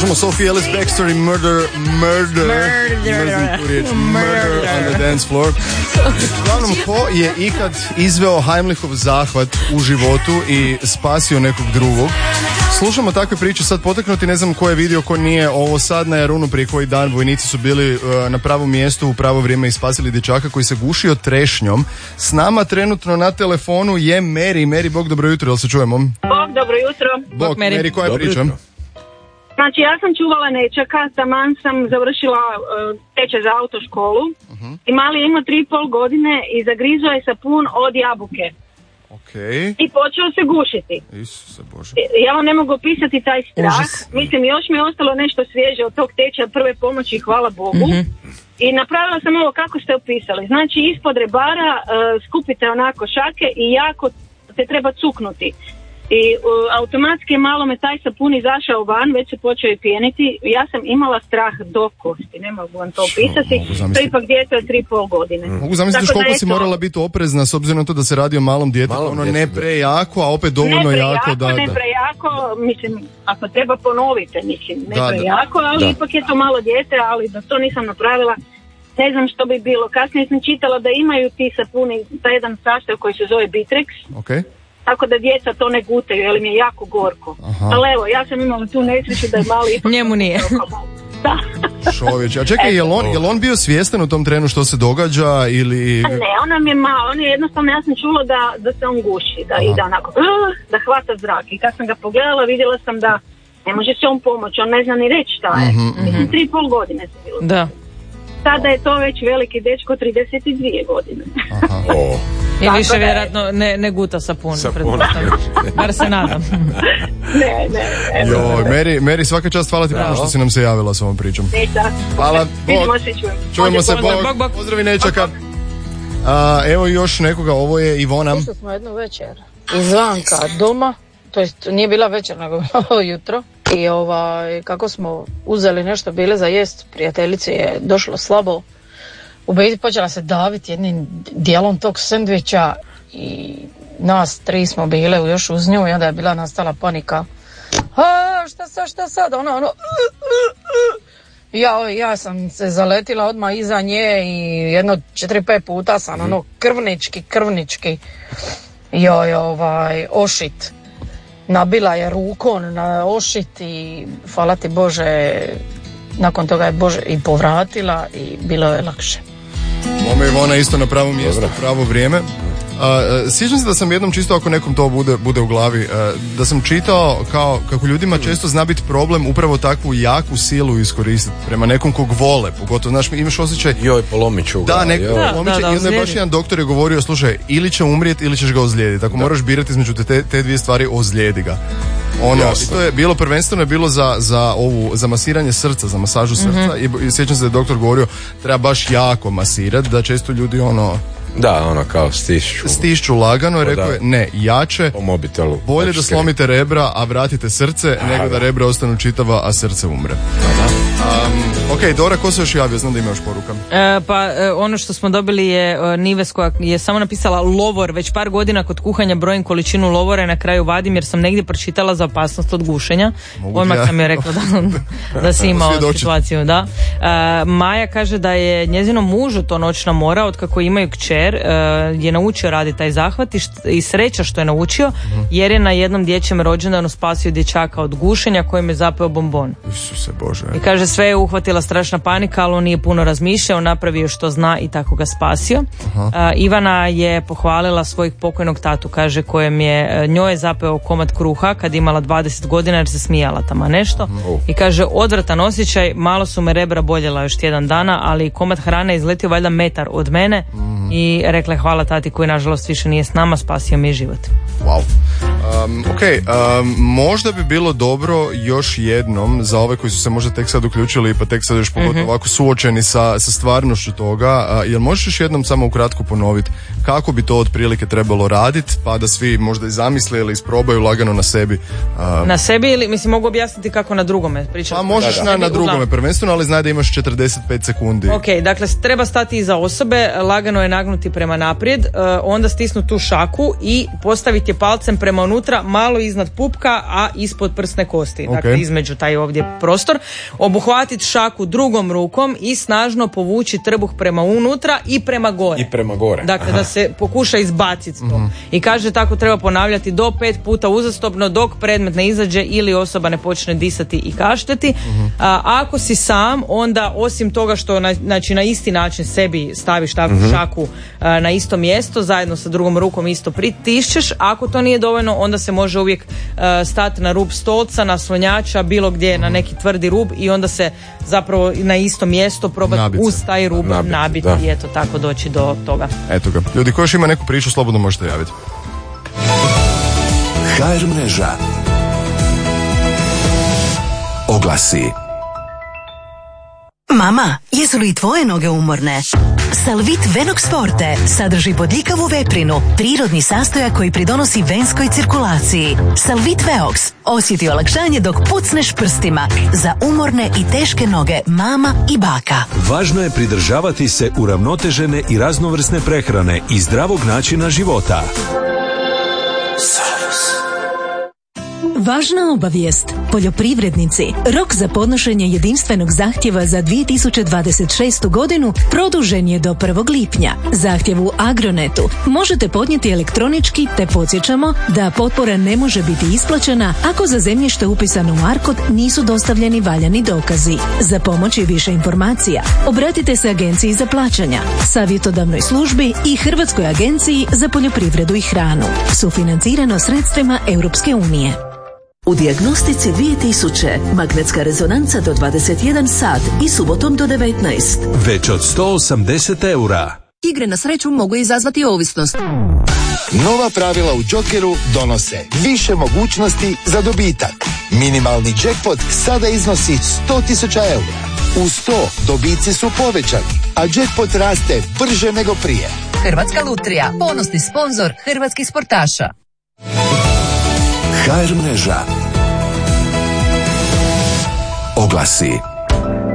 Slušamo Sophie Ellis Bextor i Murder on the dance floor. Uglavnom, ko je ikad izveo Heimlichov zahvat u životu i spasio nekog drugog? Slušamo takve priče sad poteknuti, ne znam ko je vidio, ko nije. Ovo sad na Jarunu prije koji dan vojnici su bili na pravom mjestu u pravo vrijeme i spasili dječaka koji se gušio trešnjom. S nama trenutno na telefonu je Mary. Mary, Bog, dobro jutro, jel se čujemo? Bog, dobro jutro. Bog, Mary, koja je priča? Znači, ja sam čuvala nečaka, taman sam završila tečaj za autoškolu i mali je imao 3,5 godine i zagrizao je sapun od jabuke. Okay. I počeo se gušiti. Isuse Bože. Ja vam ne mogu opisati taj strah. Mislim, još mi je ostalo nešto svježe od tog tečaja prve pomoći, hvala Bogu. I napravila sam ovo kako ste opisali. Znači, ispod rebara skupite onako šake i jako te treba cuknuti. I automatski malo me taj sapun izašao van, već se počeo i pijeniti. Ja sam imala strah do kosti, ne mogu vam to opisati. To je ipak dijete od 3,5 godine. Mogu zamisliti koliko si morala biti oprezna s obzirom na to da se radi o malom djetetu, ono ne prejako, a opet dovoljno jako. Ne prejako, mislim, ako treba ponovite, mislim, ne prejako, ali ipak je to malo dijete, ali da to nisam napravila, ne znam što bi bilo. Kasnije sam čitala da imaju ti sapuni, taj jedan sastav koji se zove Bitrex. Okay. Tako da djeca to ne gutaju, jer mi je jako gorko. Ali evo, ja sam imala tu nesreću da je mali ipak... Njemu nije. Da. Šović, a čekaj, je li on bio svjestan u tom trenu što se događa ili... Ne, ona mi je malo, on je jednostavno, ja sam čula da se on guši, da ide onako, da hvata zrak. I kad sam ga pogledala, vidjela sam da ne može se on pomoći, on ne zna ni reći šta je. Mislim, 3,5 godine se bilo. Da. Sada je to već veliki dečko, 32 godine. I više vjerojatno ne guta sapun. Bar se nadam. Ne. Mary, svaka čast, hvala ti puno što si nam se javila s ovom pričom. Hvala, Bog. Čujemo se, Bog. Pozdravi nečaka. Evo još nekoga, ovo je Ivona. Išli smo jednu večer izvanka doma, to jest nije bila večer nego jutro. I kako smo uzeli nešto bile za jest, prijateljici je došlo slabo. U biti počela se daviti jednim dijelom tog sendviča i nas 3 smo bile još uz nju i onda je bila nastala panika. Šta sad? Ja sam se zaletila odmah iza nje i jedno 4-5 puta sam krvnički joj ošit. Nabila je rukom na ošit i hvala ti Bože, nakon toga je Bože i povratila i bilo je lakše. Mome Ivona isto na pravo mjesto, pravo vrijeme. Sjećam se da sam jednom, čisto ako nekom to bude u glavi, da sam čitao kako ljudima često zna biti problem upravo takvu jaku silu iskoristiti prema nekom kog vole, pogotovo, znaš, imaš osjećaj polomit ću ga. I onda je baš jedan doktor je govorio, slušaj, ili će umrijeti ili ćeš ga ozlijediti, ako moraš birati između te dvije stvari, ozlijedi ga. I to je bilo prvenstveno za masiranje srca, za masažu srca i sjećam se da je doktor govorio treba baš jako masirati, da često ljudi kao stišću lagano, rekao je ne, jače, po mobitelu, bolje da slomite rebra, a vratite srce, nego da rebra ostanu čitava, a srce umre. Ok, Dora, ko se još javio? Znam da ima još poruka. Ono što smo dobili je Nives koja je samo napisala lovor, već par godina kod kuhanja brojim količinu lovora i na kraju vadim jer sam negdje pročitala za opasnost od gušenja. Odmah sam je rekla da si imao situaciju. Da. Maja kaže da je njezinom mužu to noćna mora, od kako imaju kćer, je naučio raditi taj zahvat i sreća što je naučio, jer je na jednom dječjem rođendanu spasio dječaka od gušenja kojem je zapeo bombon. Isuse Bože. I kaže sve je uhvatila strašna panika, ali on nije puno razmišljao, napravio što zna i tako ga spasio. Ivana je pohvalila svojeg pokojnog tatu, kaže njoj je zapeo komad kruha kad imala 20 godina jer se smijala tamo nešto i kaže odvratan osjećaj, malo su me rebra boljela još tjedan dana, ali komad hrane izletio valjda metar od mene i rekla je hvala tati koji nažalost više nije s nama, spasio mi je život. Wow. Možda bi bilo dobro još jednom za ove koji su se možda tek sad uključili pa tek sad još pogotovo ovako suočeni sa stvarnošću toga, jel možeš još jednom samo ukratko ponoviti kako bi to otprilike trebalo raditi, pa da svi možda i zamisle ili isprobaju lagano na sebi. Na sebi ili, mislim, mogu objasniti kako na drugome pričati? Pa možeš na drugome prvenstveno, ali znaj da imaš 45 sekundi. Ok, dakle treba stati iza osobe, lagano je nagnuti prema naprijed, onda stisnuti tu šaku i postaviti je palcem prema unutra, malo iznad pupka, a ispod prsne kosti. Dakle, između taj ovdje prostor. Obuhvatiti šaku drugom rukom i snažno povući trbuh prema unutra i prema gore. Dakle, da se pokuša izbaciti to. I kaže tako treba ponavljati do 5 puta uzastopno dok predmet ne izađe ili osoba ne počne disati i kašljati. Ako si sam, onda osim toga što znači na isti način sebi staviš takvu šaku na isto mjesto, zajedno sa drugom rukom isto pritišćeš. Ako to nije dovoljno, onda se može uvijek stati na rub stolca, naslonjača, bilo gdje na neki tvrdi rub i onda se zapravo na isto mjesto probati uz taj rub nabiti i eto tako doći do toga. Eto ga. Ljudi, ko još ima neku priču, slobodno možete javiti. HR mreža. Oglasi. Mama, jesu li tvoje noge umorne? Salvit Venox Forte sadrži bodljikavu veprinu, prirodni sastojak koji pridonosi venskoj cirkulaciji. Salvit Veox osjeti olakšanje dok pucneš prstima za umorne i teške noge mama i baka. Važno je pridržavati se uravnotežene i raznovrsne prehrane i zdravog načina života. Važna obavijest. Poljoprivrednici, rok za podnošenje jedinstvenog zahtjeva za 2026. godinu produžen je do 1. lipnja. Zahtjev u Agronetu možete podnijeti elektronički te podsjećamo da potpora ne može biti isplaćena ako za zemljište upisano u ARKOD nisu dostavljeni valjani dokazi. Za pomoć i više informacija obratite se Agenciji za plaćanja, savjetodavnoj službi i Hrvatskoj agenciji za poljoprivredu i hranu. Sufinancirano sredstvima Europske unije. U dijagnostici 2000 magnetska rezonanca do 21 sat i subotom do 19. Već od 180 eura. Igre na sreću mogu izazvati ovisnost. Nova pravila u Jokeru donose više mogućnosti za dobitak. Minimalni jackpot sada iznosi 100.000 eura. Uz to dobici su povećani, a jackpot raste brže nego prije. Hrvatska lutrija, ponosni sponzor hrvatskih sportaša. HR mreža. Oglasi.